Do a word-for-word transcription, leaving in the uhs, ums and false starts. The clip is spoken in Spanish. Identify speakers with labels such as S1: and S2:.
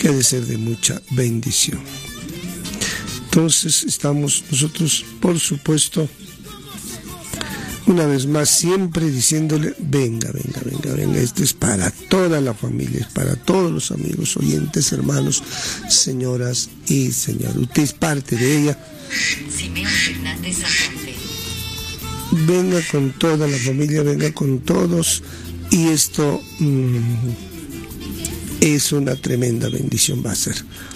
S1: que ha de ser de mucha bendición. Entonces estamos nosotros, por supuesto, una vez más, siempre diciéndole, venga, venga, venga, venga, esto es para toda la familia, es para todos los amigos, oyentes, hermanos, señoras y señores. Usted es parte de ella. Venga con toda la familia, venga con todos, y esto mmm, es una tremenda bendición, va a ser